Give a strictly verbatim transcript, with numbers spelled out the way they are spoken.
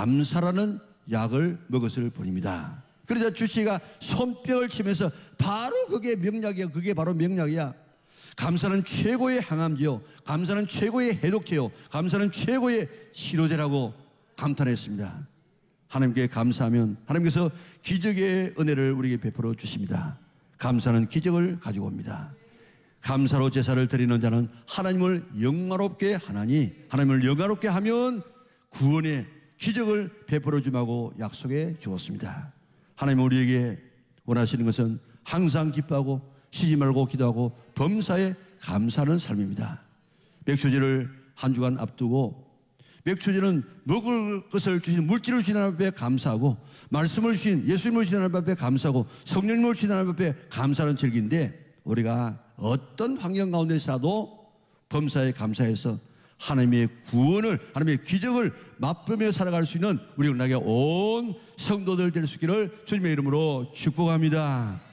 감사라는 약을 먹었을 뿐입니다. 그러자 주치의가 손뼉을 치면서 바로 그게 명약이야. 그게 바로 명약이야. 감사는 최고의 항암제요, 감사는 최고의 해독제요, 감사는 최고의 치료제라고 감탄했습니다. 하나님께 감사하면 하나님께서 기적의 은혜를 우리에게 베풀어 주십니다. 감사는 기적을 가지고 옵니다. 감사로 제사를 드리는 자는 하나님을 영화롭게 하나니, 하나님을 영화롭게 하면 구원의 기적을 베풀어 주마고 약속해 주었습니다. 하나님 우리에게 원하시는 것은 항상 기뻐하고 쉬지 말고 기도하고 범사에 감사하는 삶입니다. 맥주제를 한 주간 앞두고 맥주제는 먹을 것을 주신 물질을 주신 하나님 앞에 감사하고, 말씀을 주신 예수님을 주신 하나님 앞에 감사하고, 성령님을 주신 하나님 앞에 감사하는 절기인데, 우리가 어떤 환경 가운데서라도 범사에 감사해서 하나님의 구원을, 하나님의 기적을 맛보며 살아갈 수 있는 우리 나게 온 성도들 될 수 있기를 주님의 이름으로 축복합니다.